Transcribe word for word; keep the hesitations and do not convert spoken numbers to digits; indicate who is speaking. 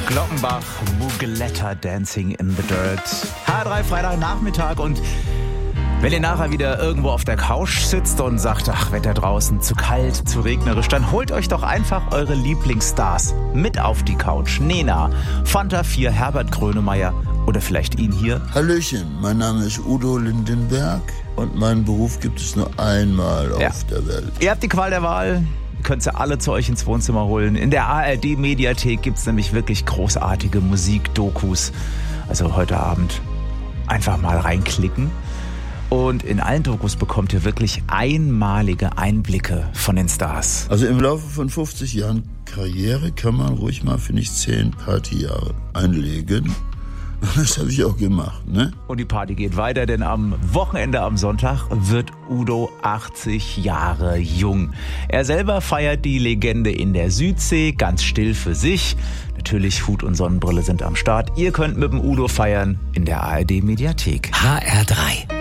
Speaker 1: Glockenbach, Mugeletta, Dancing in the Dirt. H drei Freitagnachmittag, und wenn ihr nachher wieder irgendwo auf der Couch sitzt und sagt, ach, Wetter draußen zu kalt, zu regnerisch, dann holt euch doch einfach eure Lieblingsstars mit auf die Couch. Nena, Fanta vier, Herbert Grönemeyer oder vielleicht ihn hier.
Speaker 2: Hallöchen, mein Name ist Udo Lindenberg und meinen Beruf gibt es nur einmal auf
Speaker 1: ja.
Speaker 2: der Welt.
Speaker 1: Ihr habt die Qual der Wahl. Ihr könnt sie alle zu euch ins Wohnzimmer holen. In der A R D-Mediathek gibt es nämlich wirklich großartige Musikdokus. Also heute Abend einfach mal reinklicken. Und in allen Dokus bekommt ihr wirklich einmalige Einblicke von den Stars.
Speaker 2: Also im Laufe von fünfzig Jahren Karriere kann man ruhig mal, finde ich, zehn Partyjahre einlegen. Das habe ich auch gemacht, ne?
Speaker 1: Und die Party geht weiter, denn am Wochenende, am Sonntag, wird Udo achtzig Jahre jung. Er selber feiert die Legende in der Südsee, ganz still für sich. Natürlich, Hut und Sonnenbrille sind am Start. Ihr könnt mit dem Udo feiern in der A R D-Mediathek.
Speaker 3: H R drei.